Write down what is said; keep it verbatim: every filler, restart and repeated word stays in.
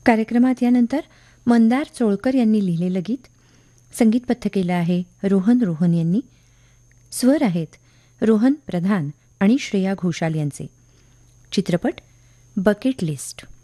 कार्यक्रमात यानंतर मंदार चोळकर यांनी लिहिलेलं गीत संगीतबद्ध केलं आहे रोहन रोहन यांनी. स्वर आहेत रोहन प्रधान आणि श्रेया घोषाल यांचे. चित्रपट बकेट लिस्ट.